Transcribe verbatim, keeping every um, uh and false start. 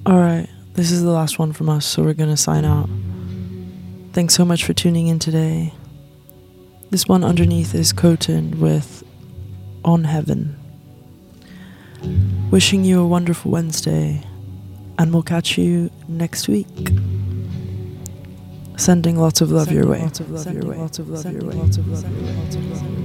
Alright, this is the last one from us, so we're gonna sign out. Thanks so much for tuning in today. This one underneath is Coton with On Heaven. Wishing you a wonderful Wednesday, and we'll catch you next week. Sending lots of love your way. Lots of love your way. Lots of love your way. Lots of love your way.